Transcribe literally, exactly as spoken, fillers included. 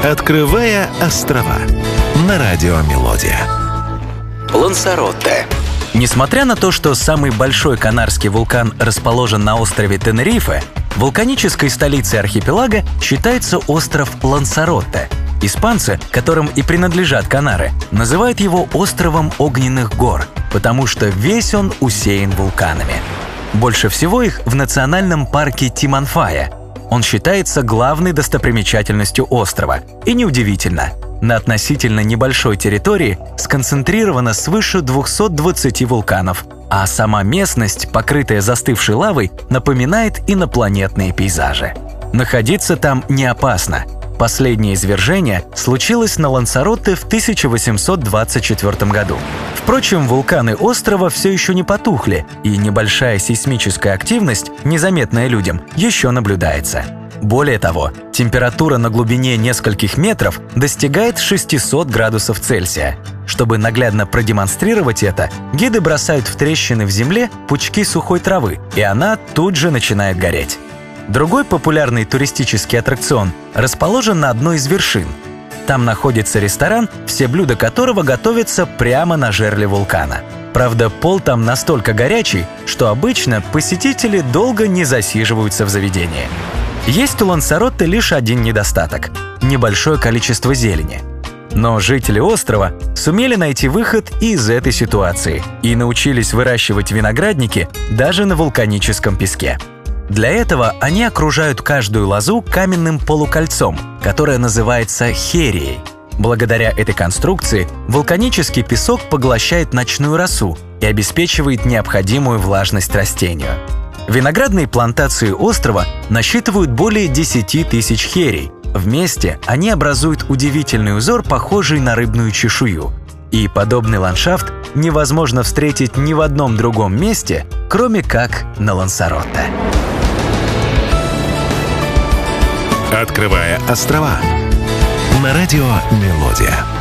Открывая острова на радио Мелодия. Лансаротте. Несмотря на то, что самый большой канарский вулкан расположен на острове Тенерифе, вулканической столицей архипелага считается остров Лансаротте. Испанцы, которым и принадлежат Канары, называют его островом огненных гор, потому что весь он усеян вулканами. Больше всего их в национальном парке Тиманфая. Он считается главной достопримечательностью острова. И неудивительно, на относительно небольшой территории сконцентрировано свыше двухсот двадцати вулканов, а сама местность, покрытая застывшей лавой, напоминает инопланетные пейзажи. Находиться там не опасно. Последнее извержение случилось на Лансаротте в тысяча восемьсот двадцать четвёртом году. Впрочем, вулканы острова все еще не потухли, и небольшая сейсмическая активность, незаметная людям, еще наблюдается. Более того, температура на глубине нескольких метров достигает шестисот градусов Цельсия. Чтобы наглядно продемонстрировать это, гиды бросают в трещины в земле пучки сухой травы, и она тут же начинает гореть. Другой популярный туристический аттракцион расположен на одной из вершин. Там находится ресторан, все блюда которого готовятся прямо на жерле вулкана. Правда, пол там настолько горячий, что обычно посетители долго не засиживаются в заведении. Есть у Лансаротте лишь один недостаток – небольшое количество зелени. Но жители острова сумели найти выход из этой ситуации и научились выращивать виноградники даже на вулканическом песке. Для этого они окружают каждую лозу каменным полукольцом, которое называется херией. Благодаря этой конструкции вулканический песок поглощает ночную росу и обеспечивает необходимую влажность растению. Виноградные плантации острова насчитывают более десяти тысяч херей. Вместе они образуют удивительный узор, похожий на рыбную чешую. И подобный ландшафт невозможно встретить ни в одном другом месте, кроме как на Лансаротте. Открывая острова на радио Мелодия.